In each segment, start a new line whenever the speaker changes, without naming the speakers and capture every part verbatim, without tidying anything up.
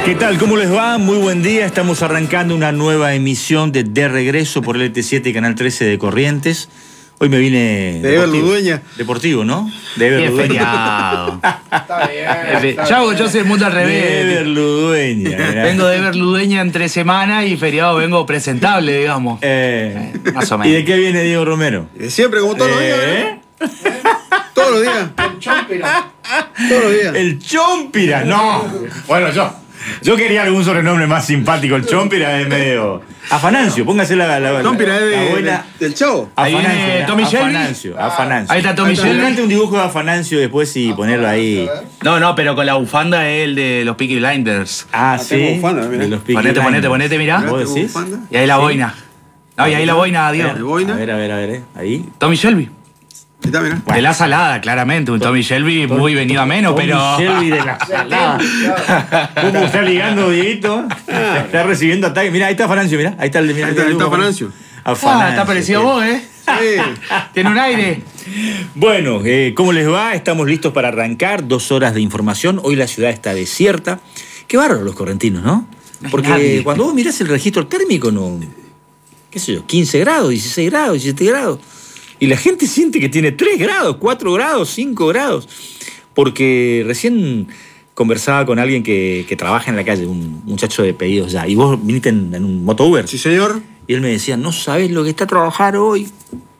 ¿Qué tal? ¿Cómo les va? Muy buen día. Estamos arrancando una nueva emisión de De Regreso por el L T siete y Canal trece de Corrientes. Hoy me vine...
De Ever Ludueña.
Deportivo, ¿no? De Ever Ludueña.
Feriado. Está bien. Yo hago yo soy el mundo al revés.
De Ever Ludueña.
Vengo de Ever Ludueña entre semana y feriado vengo presentable, digamos.
Eh,
eh, más o menos.
¿Y de qué viene Diego Romero?
De siempre, como todos los días.
¿Eh?
¿Eh? Todos los días.
El chompira.
Todos los días.
El Chompira, no. Bueno, yo... Yo quería algún sobrenombre más simpático. El Chompira es medio... Afanancio, póngase la, la, la,
Chompira es de,
la buena...
de, del Chavo.
Ahí viene Tommy Shelby.
Afanancio, Afanancio.
Ahí está Tommy Shelby.
Shelby. un dibujo de Afanancio después y ponerlo ahí.
No, no, pero con la bufanda es el de los Peaky Blinders.
Ah,
Ah,
sí.
tengo bufanda, mirá.
De los Peaky
Ponete, ponete,
Blinders.
ponete, mirá.
¿Vos
Tengo
decís?
bufanda.
Y ahí la boina. No, y ahí la boina, Dios.
De boina.
A ver, a ver, a ver. eh. Ahí.
Tommy Shelby.
Ahí está, mirá.
De la salada, claramente. Un Tommy Shelby muy venido a menos,
Tommy
pero.
Shelby de la salada. ¿Cómo está ligando, Dieguito? Está recibiendo ataques. Mira, ahí está Afanancio, mira. Ahí está el de
Ahí está, ahí está Afanancio.
Ah, está parecido a vos, ¿eh?
Sí.
Tiene un aire.
Bueno, eh, ¿cómo les va? Estamos listos para arrancar. Dos horas de información. Hoy la ciudad está desierta. Qué bárbaro los correntinos, ¿no? Porque
nadie.
cuando vos mirás el registro térmico, no. ¿Qué sé yo? quince grados, dieciséis grados, diecisiete grados. Y la gente siente que tiene tres grados, cuatro grados, cinco grados. Porque recién conversaba con alguien que, que trabaja en la calle, un muchacho de pedidos ya. Y vos viniste en, en un moto Uber.
Sí, señor.
Y él me decía, no sabés lo que está a trabajar hoy.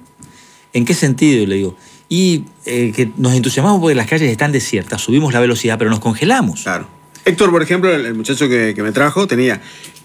¿En qué sentido? Y le digo, y eh, que nos entusiasmamos porque las calles están desiertas, subimos la velocidad, pero nos congelamos.
Claro. Héctor, por ejemplo, el, el muchacho que, que me trajo, tenía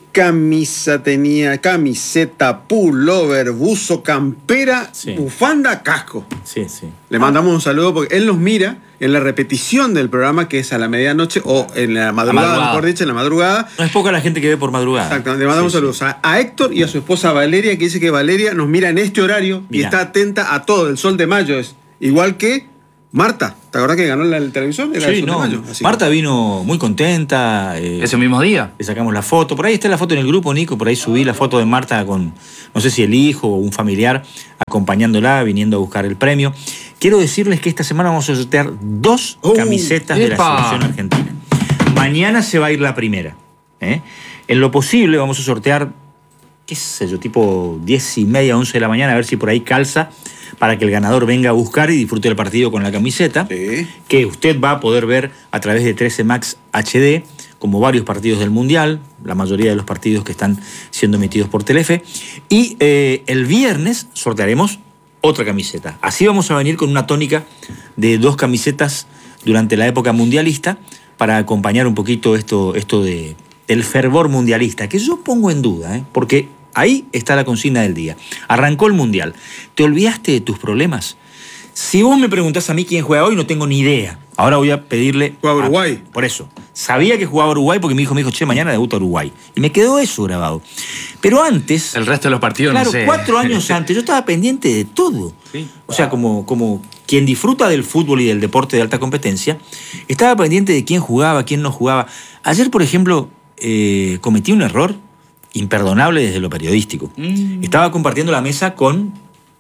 camisa, tenía camiseta, pullover, buzo, campera,
Sí.
bufanda, casco.
Sí, sí.
Le mandamos un saludo porque él nos mira en la repetición del programa que es a la medianoche o en la madrugada,
madrugada.
mejor dicho, en la madrugada.
No es poca la gente que ve por madrugada.
Exactamente, le mandamos
Sí,
saludos a, a Héctor y a su esposa Valeria, que dice que Valeria nos mira en este horario y
Mirá.
está atenta a todo. El Sol de Mayo es igual que Marta. ¿Te acordás que ganó la, el televisor? Era el
Sí,
Sol
no.
de Mayo. Así
Marta vino muy contenta. eh,
Ese mismo día.
Le sacamos la foto. Por ahí está la foto en el grupo, Nico. Por ahí subí la foto de Marta con, no sé si el hijo o un familiar, acompañándola, viniendo a buscar el premio. Quiero decirles que esta semana vamos a sortear dos
Oh,
camisetas de la
epa.
selección argentina. Mañana se va a ir la primera. ¿eh? En lo posible vamos a sortear, qué sé yo, tipo diez y media, once de la mañana, a ver si por ahí calza, para que el ganador venga a buscar y disfrute del partido con la camiseta,
Sí.
que usted va a poder ver a través de trece Max H D, como varios partidos del Mundial, la mayoría de los partidos que están siendo emitidos por Telefe. Y eh, el viernes sortearemos otra camiseta. Así vamos a venir con una tónica de dos camisetas durante la época mundialista para acompañar un poquito esto, esto de, del fervor mundialista, que yo pongo en duda, ¿eh? porque ahí está la consigna del día. Arrancó el Mundial. ¿Te olvidaste de tus problemas? Si vos me preguntás a mí quién juega hoy, no tengo ni idea. Ahora voy a pedirle...
Juega
a-
Uruguay.
por eso. Sabía que jugaba Uruguay porque mi hijo me dijo, che, mañana debuta Uruguay. Y me quedó eso grabado. Pero antes...
El resto de los partidos
Claro,
no sé.
cuatro años antes yo estaba pendiente de todo.
Sí.
O sea, como, como quien disfruta del fútbol y del deporte de alta competencia, estaba pendiente de quién jugaba, quién no jugaba. Ayer, por ejemplo, eh, cometí un error imperdonable desde lo periodístico.
Mm.
Estaba compartiendo la mesa con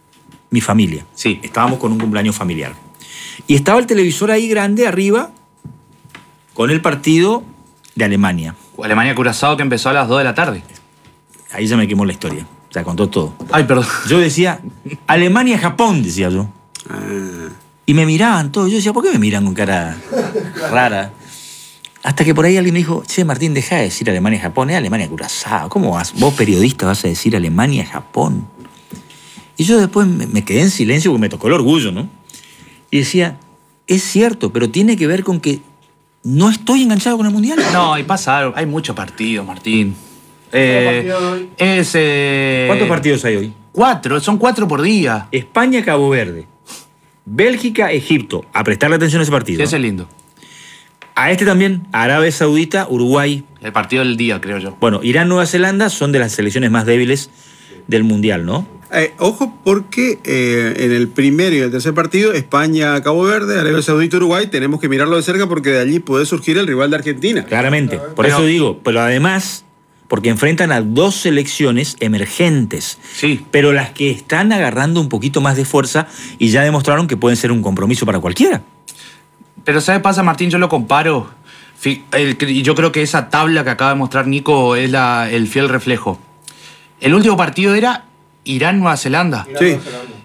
mi familia.
Sí.
Estábamos con un cumpleaños familiar. Y estaba el televisor ahí grande, arriba, con el partido de Alemania.
Alemania-Curazao, que empezó a las dos de la tarde.
Ahí ya me quemó la historia. O sea, contó todo.
Ay, perdón.
Yo decía, Alemania-Japón, decía yo.
Ah,
Y me miraban todos. Yo decía, ¿por qué me miran con cara rara? Hasta que por ahí alguien me dijo, che, Martín, deja de decir Alemania-Japón, es Alemania-Curazao. ¿Cómo vas? Vos, periodista, vas a decir Alemania-Japón. Y yo después me me quedé en silencio porque me tocó el orgullo, ¿no? Y decía, es cierto, pero tiene que ver con que no estoy enganchado con el Mundial.
No, y pasaron. Hay muchos partidos, Martín. Eh, es. eh,
¿Cuántos partidos hay hoy?
Cuatro, son cuatro por día.
España-Cabo Verde. Bélgica-Egipto. A prestarle atención a ese partido.
Sí, ese es lindo.
A este también, Arabia Saudita, Uruguay.
El partido del día, creo yo.
Bueno, Irán, Nueva Zelanda son de las selecciones más débiles del Mundial, ¿no?
Eh, ojo porque eh, en el primero y el tercer partido, España, Cabo Verde, Arabia Saudita, Uruguay, tenemos que mirarlo de cerca porque de allí puede surgir el rival de Argentina.
Claramente. Por
Pero-
eso digo, pero además, porque enfrentan a dos selecciones emergentes.
Sí.
Pero las que están agarrando un poquito más de fuerza y ya demostraron que pueden ser un compromiso para cualquiera.
Pero ¿sabes qué pasa, Martín? Yo lo comparo Y yo creo que esa tabla que acaba de mostrar Nico es la, el fiel reflejo. El último partido era Irán-Nueva Zelanda.
Sí.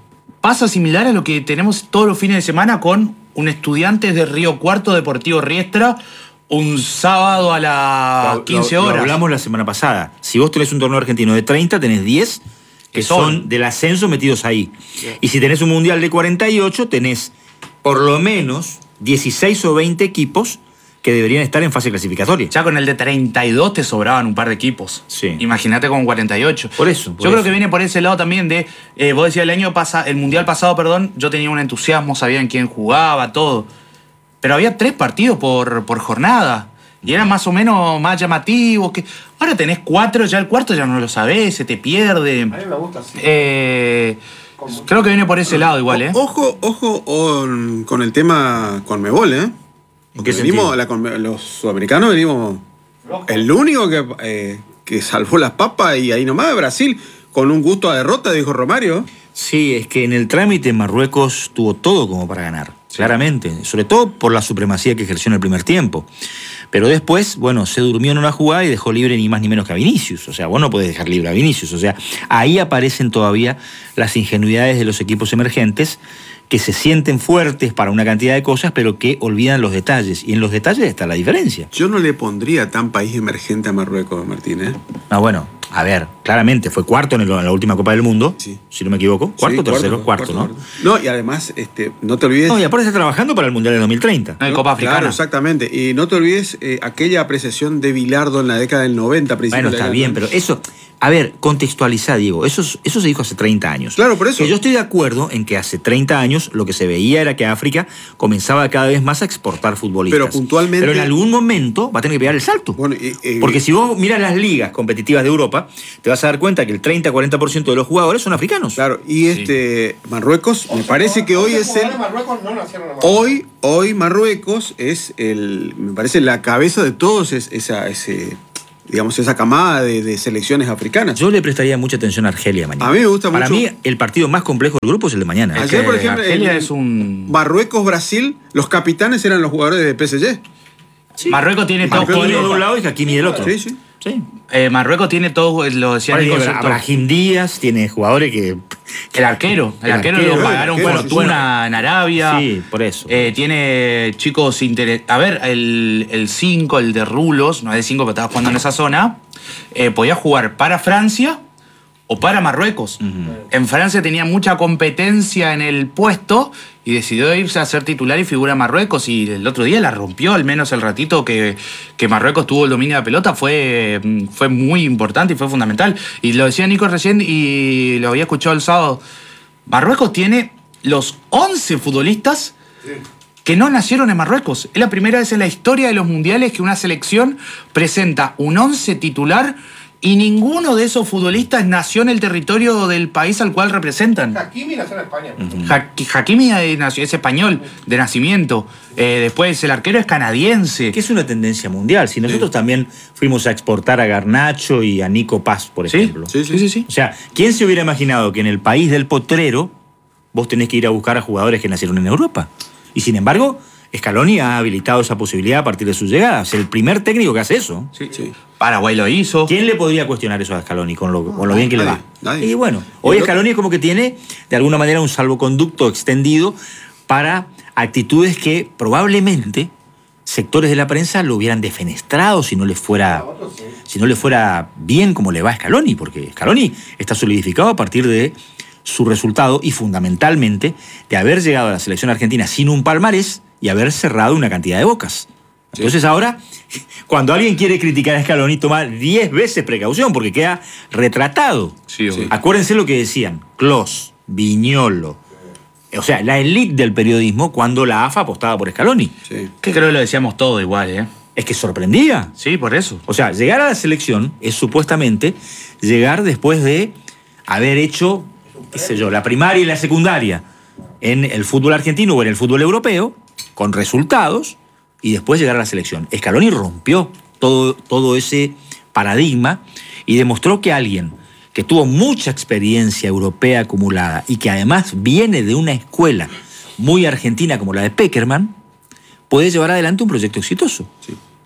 Pasa similar a lo que tenemos todos los fines de semana con un Estudiantes de Río Cuarto Deportivo Riestra, un sábado a las quince horas.
Lo hablamos la semana pasada. Si vos tenés un torneo argentino de treinta, tenés diez que son, son del ascenso metidos ahí. Sí. Y si tenés un mundial de cuarenta y ocho, tenés por lo menos dieciséis o veinte equipos que deberían estar en fase clasificatoria.
Ya con el de treinta y dos te sobraban un par de equipos.
Sí.
Imagínate con cuarenta y ocho.
Por eso. Por
yo
eso.
creo que viene por ese lado también de, eh, vos decías el año pasado, el mundial pasado, perdón, yo tenía un entusiasmo, sabía en quién jugaba, todo. Pero había tres partidos por, por jornada. Y eran más o menos más llamativos. Que... Ahora tenés cuatro, ya el cuarto ya no lo sabés, se te pierde.
A mí me gusta así.
Eh, creo que viene por ese lado igual, ¿eh?
Ojo, ojo on, con el tema Conmebol, ¿eh? Porque venimos, la, los sudamericanos venimos. Loco. El único que, eh, que salvó las papas y ahí nomás, Brasil, con un gusto a derrota, dijo Romario.
Sí, es que en el trámite Marruecos tuvo todo como para ganar, sí. Claramente. Sobre todo por la supremacía que ejerció en el primer tiempo. Pero después, bueno, se durmió en una jugada y dejó libre ni más ni menos que a Vinicius. O sea, vos no podés dejar libre a Vinicius. O sea, ahí aparecen todavía las ingenuidades de los equipos emergentes que se sienten fuertes para una cantidad de cosas, pero que olvidan los detalles. Y en los detalles está la diferencia.
Yo no le pondría tan país emergente a Marruecos, Martín, ¿eh?
No, bueno, a ver, claramente fue cuarto en, el, en la última Copa del Mundo, sí. Si no me equivoco. Cuarto, sí, tercero, cuarto, cuarto, cuarto, ¿no?
No, y además, este, no te olvides...
No, y aparte está trabajando para el Mundial de dos mil treinta.
No, en Copa Africana.
Claro, exactamente. Y no te olvides eh, aquella apreciación de Bilardo en la década del noventa.
Bueno, está bien, pero eso... A ver, contextualizá, Diego. Eso, eso se dijo hace treinta años.
Claro, por eso.
Que yo estoy de acuerdo en que hace treinta años lo que se veía era que África comenzaba cada vez más a exportar futbolistas.
Pero puntualmente...
Pero en algún momento va a tener que pegar el salto.
Bueno, eh, eh,
Porque si vos miras las ligas competitivas de Europa, te vas a dar cuenta que el treinta a cuarenta por ciento de los jugadores son africanos.
Claro, y este sí. Marruecos, me parece que hoy es el...
Marruecos no nacieron en Marruecos.
Hoy, hoy Marruecos es el... Me parece la cabeza de todos es esa... ese digamos, esa camada de, de selecciones africanas.
Yo le prestaría mucha atención a Argelia mañana.
A mí me gusta
Para
mucho.
Para mí, el partido más complejo del grupo es el de mañana.
¿eh? Ayer, por ejemplo,
Argelia es un...
Marruecos-Brasil, los capitanes eran los jugadores de P S G.
Sí. Marruecos tiene todos
jugadores de un lado y Hakimi del otro.
Sí, sí.
Sí.
Eh, Marruecos tiene todos, lo decía Nico.
Brahim Díaz tiene jugadores que...
El arquero. El, el arquero, arquero lo pagaron arquero, fortuna sí, en Arabia.
Sí, por eso.
Eh, tiene chicos interesantes. A ver, el cinco, el, el de Rulos, no es de cinco, pero estaba jugando en esa zona, eh, podía jugar para Francia o para Marruecos. Uh-huh. En Francia tenía mucha competencia en el puesto y decidió irse a ser titular y figura Marruecos, y el otro día la rompió, al menos el ratito que, que Marruecos tuvo el dominio de la pelota fue, fue muy importante y fue fundamental. Y lo decía Nico recién y lo había escuchado el sábado. Marruecos tiene los once futbolistas sí. que no nacieron en Marruecos. Es la primera vez en la historia de los mundiales que una selección presenta un once titular y ninguno de esos futbolistas nació en el territorio del país al cual representan.
Hakimi nació en España.
Uh-huh. Ha- Hakimi es español, de nacimiento. Eh, después el arquero es canadiense.
Que es una tendencia mundial. Si nosotros sí. también fuimos a exportar a Garnacho y a Nico Paz, por ejemplo.
Sí, sí, sí, sí.
O sea, ¿quién se hubiera imaginado que en el país del potrero vos tenés que ir a buscar a jugadores que nacieron en Europa? Y sin embargo, Scaloni ha habilitado esa posibilidad a partir de su llegada. Es el primer técnico que hace eso.
Sí, sí. Paraguay lo hizo.
¿Quién le podría cuestionar eso a Scaloni con lo, con lo bien que
nadie,
le va?
Nadie.
Y bueno, hoy Scaloni es como que tiene de alguna manera un salvoconducto extendido para actitudes que probablemente sectores de la prensa lo hubieran defenestrado si no le fuera, si no le fuera bien como le va a Scaloni, porque Scaloni está solidificado a partir de su resultado y fundamentalmente de haber llegado a la selección argentina sin un palmarés y haber cerrado una cantidad de bocas. Entonces ahora, cuando alguien quiere criticar a Scaloni, toma diez veces precaución porque queda retratado.
Sí, sí.
Acuérdense lo que decían Clos, Viñolo, o sea, la élite del periodismo cuando la A F A apostaba por Scaloni.
Sí. Que creo que lo decíamos todo igual, ¿eh?
Es que sorprendía.
Sí, por eso.
O sea, llegar a la selección es supuestamente llegar después de haber hecho, qué sé yo, la primaria y la secundaria en el fútbol argentino o en el fútbol europeo, con resultados, y después llegar a la selección. Scaloni rompió todo, todo ese paradigma y demostró que alguien que tuvo mucha experiencia europea acumulada y que además viene de una escuela muy argentina como la de Pekerman, puede llevar adelante un proyecto exitoso.
Sí.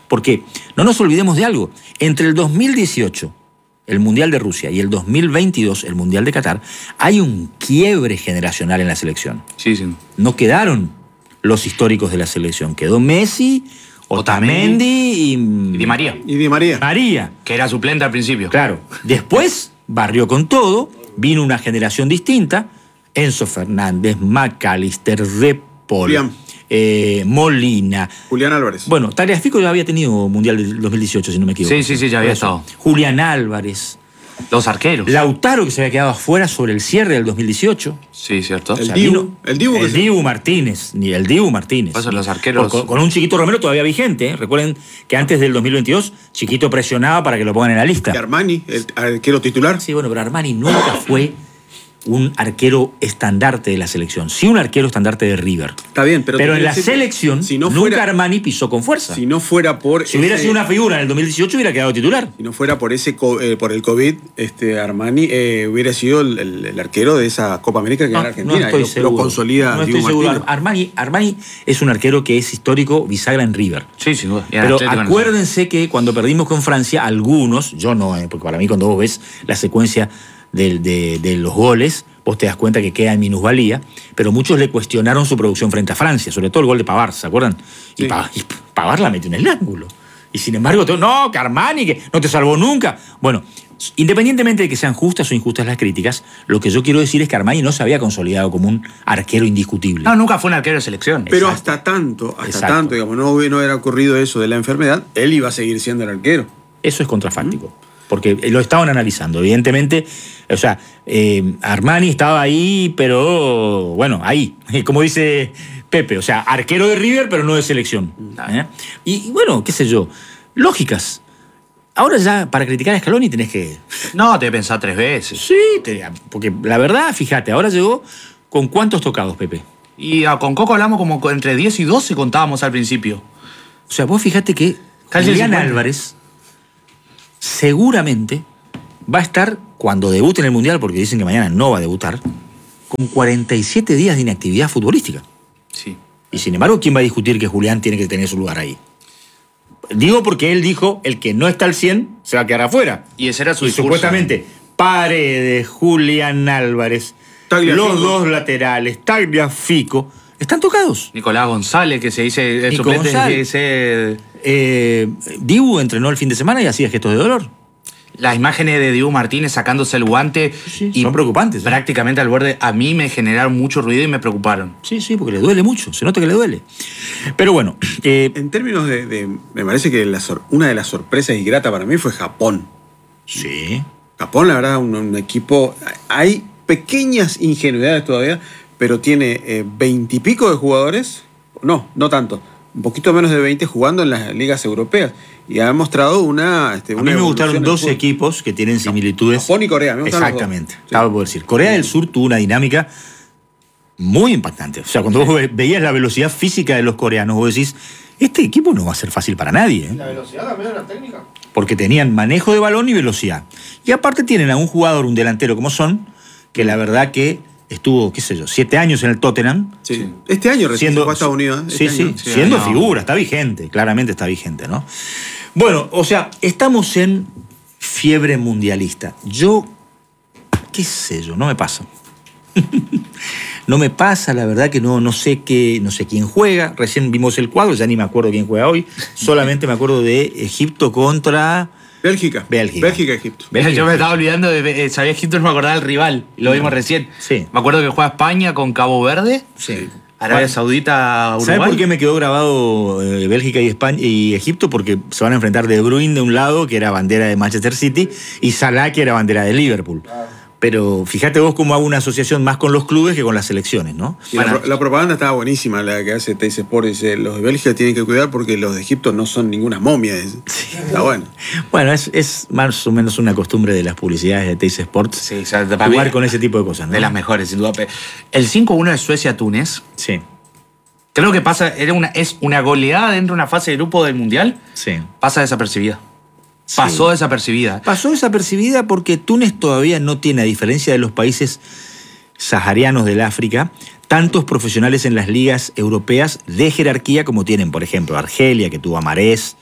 Porque no nos olvidemos de algo. Entre el dos mil dieciocho, el Mundial de Rusia, y el dos mil veintidós, el Mundial de Qatar, hay un quiebre generacional en la selección.
Sí, sí.
No quedaron los históricos de la selección. Quedó Messi, Otamendi y...
Y Di María.
Y Di María.
María.
Que era suplente al principio.
Claro. Después barrió con todo, vino una generación distinta. Enzo Fernández, McAllister, De Paul,
Julián.
eh, Molina.
Julián Álvarez.
Bueno, Tagliafico ya había tenido Mundial del dos mil dieciocho, si no me equivoco.
Sí, sí, sí, ya había estado.
Julián Álvarez.
Los arqueros.
Lautaro, que se había quedado afuera sobre el cierre del dos mil dieciocho.
Sí, cierto.
El Dibu, el Dibu que
el
se-
Dibu Martínez, ni el Dibu Martínez.
Por eso los arqueros-
Con, con un Chiquito Romero todavía vigente. ¿eh? Recuerden que antes del dos mil veintidós, Chiquito presionaba para que lo pongan en la lista.
Y Armani, el arquero titular.
Sí, bueno, pero Armani nunca fue un arquero estandarte de la selección. Sí, un arquero estandarte de River.
Está bien, pero...
Pero,
te
en la
quiero decir que
selección,
si no
nunca
fuera,
Armani pisó con fuerza.
Si no fuera por...
Si hubiera
ese-
sido una figura en el dos mil dieciocho, hubiera quedado titular.
Si no fuera por ese co- eh, por el COVID, este Armani eh, hubiera sido el, el- el arquero de esa Copa América que
No,
gana Argentina.
no estoy
y lo,
seguro.
lo consolida
No
Diego
estoy seguro.
Martínez.
Armani, Armani es un arquero que es histórico, bisagra en River.
Sí, sin duda. Y en
Pero
Atlético
acuérdense que cuando perdimos con Francia, algunos, yo no, eh, porque para mí cuando vos ves la secuencia de, de- de los goles, vos te das cuenta que queda en minusvalía, pero muchos le cuestionaron su producción frente a Francia, sobre todo el gol de Pavard, ¿se acuerdan? Y,
Sí.
Pa- y Pavard la metió en el ángulo. Y sin embargo, todo, no, que Armani, que no te salvó nunca. Bueno, independientemente de que sean justas o injustas las críticas, lo que yo quiero decir es que Armani no se había consolidado como un arquero indiscutible.
No, nunca fue un arquero de selección.
Pero
Exacto.
hasta tanto, hasta
Exacto.
tanto, digamos, no, hubiera- no hubiera ocurrido eso de la enfermedad, él iba a seguir siendo el arquero.
Eso es contrafáctico. Porque lo estaban analizando. Evidentemente, o sea, eh, Armani estaba ahí, pero bueno, ahí. Como dice Pepe, o sea, arquero de River, pero no de selección. ¿eh? Y, y bueno, qué sé yo, lógicas. Ahora ya, para criticar a Scaloni tenés que...
No, te pensás tres veces.
Sí, te- porque la verdad, fíjate, ahora llegó con cuántos tocados, Pepe.
Y ah, con Coco hablamos como con- entre diez y doce contábamos al principio.
O sea, vos fíjate que
Casi el
Julián
cincuenta.
Álvarez seguramente va a estar, cuando debute en el Mundial, porque dicen que mañana no va a debutar, con cuarenta y siete días de inactividad futbolística.
Sí.
Y sin embargo, ¿quién va a discutir que Julián tiene que tener su lugar ahí? Digo porque él dijo, el que no está al cien se va a quedar afuera.
Y ese era su
Y
discurso.
supuestamente, Paredes, Julián Álvarez,
Tagliafico.
los dos laterales, Tagliafico, están tocados.
Nicolás González, que se dice el
Nico
suplente,
González.
ese-
Eh, Dibu entrenó el fin de semana y hacía gestos de dolor.
las imágenes de Dibu Martínez sacándose el guante
Sí,
y
son preocupantes, ¿eh?
prácticamente al borde, a mí me generaron mucho ruido y me preocuparon.
Sí, sí, porque le duele mucho, se nota que le duele. Pero bueno, eh,
En términos de, de- me parece que la sor- una de las sorpresas y grata para mí fue Japón.
sí,
Japón, la verdad, un, un equipo. Hay pequeñas ingenuidades todavía, pero tiene veintipico de jugadores. No, no tanto. Un poquito menos de veinte jugando en las ligas europeas. Y ha mostrado una. Este,
a
una
mí me
evolución
gustaron
en el
dos
fútbol.
equipos que tienen similitudes.
Japón y Corea, me gustan los dos.
Exactamente,
Sí.
estaba por decir. Corea del Sur tuvo una dinámica muy impactante. O sea, cuando vos ve- veías la velocidad física de los coreanos, vos decís, este equipo no va a ser fácil para nadie. ¿eh?
¿La velocidad también es una técnica?
Porque tenían manejo de balón y velocidad. Y aparte tienen a un jugador, un delantero como Son, que la verdad que estuvo, qué sé yo, siete años en el Tottenham.
Sí. Este año recién
Siendo,
se fue a Estados Unidos. ¿eh?
sí,
Este
sí,
año.
Sí,
siendo
no.
figura, está vigente, claramente está vigente, ¿no? Bueno, o sea, estamos en fiebre mundialista. Yo, qué sé yo, no me pasa. No me pasa, la verdad que no, no sé qué, no sé quién juega. Recién vimos el cuadro, ya ni me acuerdo quién juega hoy. Solamente me acuerdo de Egipto contra
Bélgica.
Bélgica.
Bélgica, Egipto.
Bélgica.
Yo me estaba olvidando de. eh, Sabía Egipto, no me acordaba del rival. Lo vimos recién.
Sí.
Me acuerdo que juega España con Cabo Verde.
Sí.
Arabia Saudita, Uruguay.
¿Sabes por qué me quedó grabado eh, Bélgica y España y Egipto? Porque se van a enfrentar De Bruyne de un lado, que era bandera de Manchester City, y Salah, que era bandera de Liverpool. Pero fíjate vos cómo hago una asociación más con los clubes que con las selecciones, ¿no?
Y la,
Bueno.
pro- la propaganda estaba buenísima, la que hace Teis Sport. Dice, los de Bélgica tienen que cuidar porque los de Egipto no son ninguna momia. dice. Está bueno.
Bueno, es, es más o menos una costumbre de las publicidades de Teis Sports
Sí, o sea, para
jugar
mí,
con ese tipo de cosas, ¿no?
de las mejores, sin duda. El cinco uno de Suecia-Túnez.
Sí,
Creo que pasa, era una, es una goleada dentro de una fase de grupo del Mundial.
sí.
Pasa desapercibida.
Sí.
Pasó desapercibida.
Pasó desapercibida porque Túnez todavía no tiene, a diferencia de los países saharianos del África, tantos profesionales en las ligas europeas de jerarquía como tienen, por ejemplo, Argelia, que tuvo a Marés,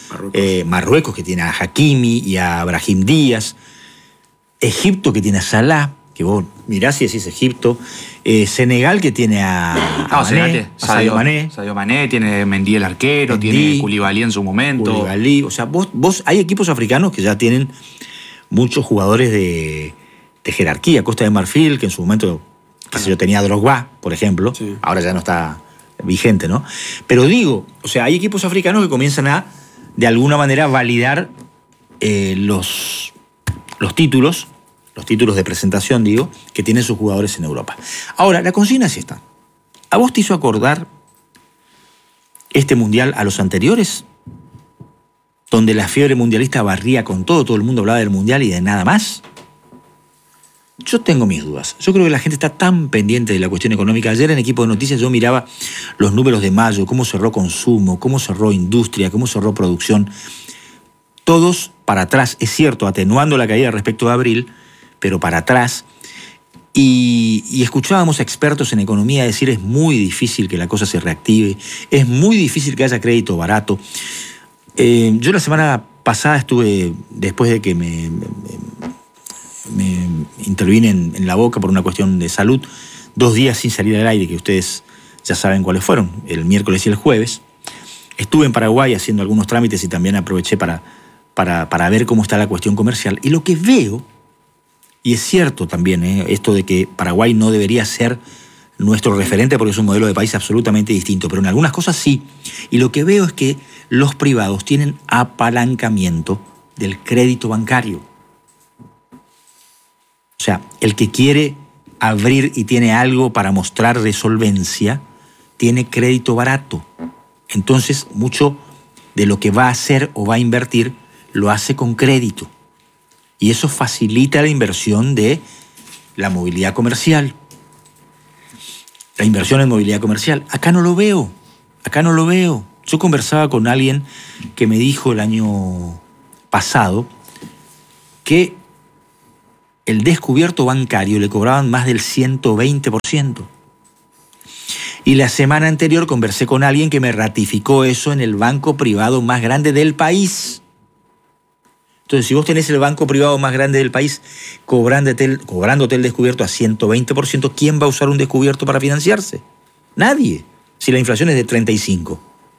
Marruecos.
Eh, Marruecos, que tiene a Hakimi y a Brahim Díaz. Egipto, que tiene a Salah, que vos mirás y decís Egipto. Eh, Senegal, que tiene a, a
No,
Mané,
Mané,
a Sadio Mané.
Sadio Mané, tiene Mendy el arquero,
Mendy,
tiene Koulibaly en su momento.
Koulibaly. O sea, vos, vos hay equipos africanos que ya tienen muchos jugadores de, de jerarquía. Costa de Marfil, que en su momento, qué sé yo, tenía a Drogba, por ejemplo.
Sí.
Ahora ya no está vigente, ¿no? Pero digo, o sea, hay equipos africanos que comienzan a, de alguna manera, validar eh, los, los títulos, los títulos de presentación, digo, que tienen sus jugadores en Europa. Ahora, la consigna sí está. ¿A vos te hizo acordar este mundial a los anteriores? Donde la fiebre mundialista barría con todo, todo el mundo hablaba del mundial y de nada más. Yo tengo mis dudas. Yo creo que la gente está tan pendiente de la cuestión económica. Ayer en Equipo de Noticias yo miraba los números de mayo, cómo cerró consumo, cómo cerró industria, cómo cerró producción. Todos para atrás, es cierto, atenuando la caída respecto de abril, pero para atrás. Y, y escuchábamos a expertos en economía decir es muy difícil que la cosa se reactive, es muy difícil que haya crédito barato. Eh, yo la semana pasada estuve, después de que me... me me intervine en, en La Boca por una cuestión de salud, dos días sin salir al aire, que ustedes ya saben cuáles fueron, el miércoles y el jueves. Estuve en Paraguay haciendo algunos trámites y también aproveché para, para, para ver cómo está la cuestión comercial. Y lo que veo, y es cierto también, ¿eh? esto de que Paraguay no debería ser nuestro referente porque es un modelo de país absolutamente distinto, pero en algunas cosas sí. Y lo que veo es que los privados tienen apalancamiento del crédito bancario. O sea, el que quiere abrir y tiene algo para mostrar de solvencia, tiene crédito barato. Entonces, mucho de lo que va a hacer o va a invertir, lo hace con crédito. Y eso facilita la inversión de la movilidad comercial. La inversión en movilidad comercial. Acá no lo veo. Acá no lo veo. Yo conversaba con alguien que me dijo el año pasado que el descubierto bancario le cobraban más del ciento veinte por ciento. Y la semana anterior conversé con alguien que me ratificó eso en el banco privado más grande del país. Entonces, si vos tenés el banco privado más grande del país cobrándote el, cobrándote el descubierto a ciento veinte por ciento, ¿quién va a usar un descubierto para financiarse? Nadie. Si la inflación es de treinta y cinco.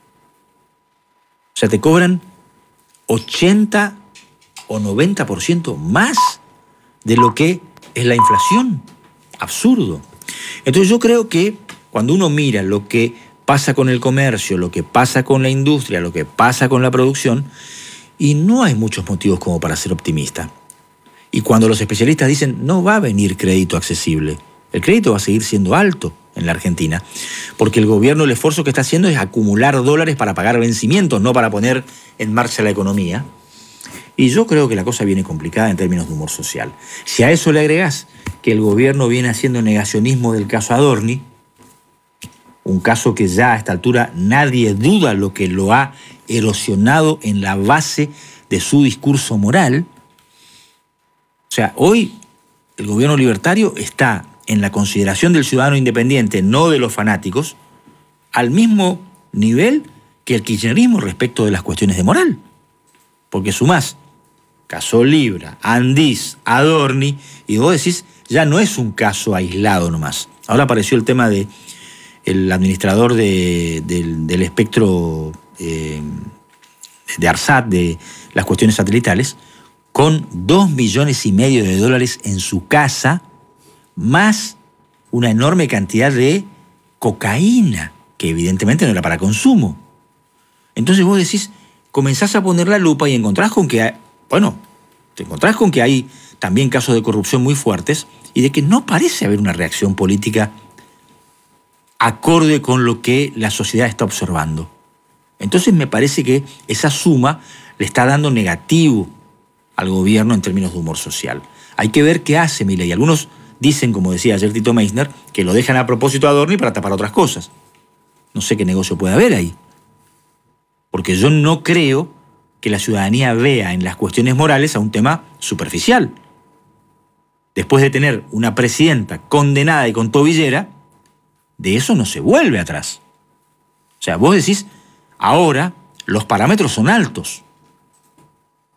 O sea, te cobran ochenta o noventa por ciento más de lo que es la inflación. Absurdo. Entonces yo creo que cuando uno mira lo que pasa con el comercio, lo que pasa con la industria, lo que pasa con la producción, y no hay muchos motivos como para ser optimista. Y cuando los especialistas dicen no va a venir crédito accesible, el crédito va a seguir siendo alto en la Argentina, porque el gobierno el esfuerzo que está haciendo es acumular dólares para pagar vencimientos, no para poner en marcha la economía. Y yo creo que la cosa viene complicada en términos de humor social. Si a eso le agregás que el gobierno viene haciendo negacionismo del caso Adorni, un caso que ya a esta altura nadie duda lo que lo ha erosionado en la base de su discurso moral. O sea, hoy el gobierno libertario está en la consideración del ciudadano independiente, no de los fanáticos, al mismo nivel que el kirchnerismo respecto de las cuestiones de moral. Porque sumás caso Libra, Andís, Adorni, y vos decís, ya no es un caso aislado nomás. Ahora apareció el tema de el administrador de, del, del espectro eh, de ARSAT, de las cuestiones satelitales, con dos millones y medio de dólares en su casa, más una enorme cantidad de cocaína, que evidentemente no era para consumo. Entonces vos decís, comenzás a poner la lupa y encontrás con que, hay, bueno, te encontrás con que hay también casos de corrupción muy fuertes y de que no parece haber una reacción política acorde con lo que la sociedad está observando. Entonces me parece que esa suma le está dando negativo al gobierno en términos de humor social. Hay que ver qué hace Milei. Algunos dicen, como decía ayer Tito Meissner, que lo dejan a propósito a Adorni para tapar otras cosas. No sé qué negocio puede haber ahí. Porque yo no creo que la ciudadanía vea en las cuestiones morales a un tema superficial. Después de tener una presidenta condenada y con tobillera, de eso no se vuelve atrás. O sea, vos decís, ahora los parámetros son altos.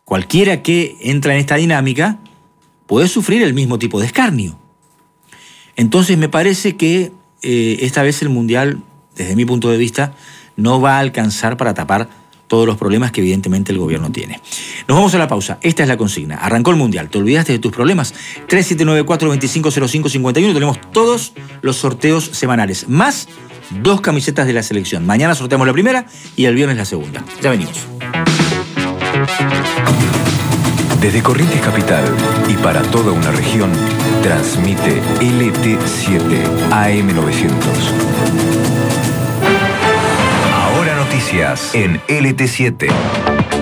cualquiera que entra en esta dinámica puede sufrir el mismo tipo de escarnio. Entonces me parece que eh, esta vez el Mundial, desde mi punto de vista, no va a alcanzar para tapar todos los problemas que evidentemente el gobierno tiene. Nos vamos a la pausa. Esta es la consigna. Arrancó el Mundial. ¿Te olvidaste de tus problemas? tres siete nueve cuatro, dos cinco cero cinco, cinco uno. Tenemos todos los sorteos semanales, más dos camisetas de la selección. Mañana sorteamos la primera y el viernes la segunda. Ya venimos.
Desde Corrientes Capital y para toda una región, transmite L T siete A M novecientos. Ahora noticias en L T siete.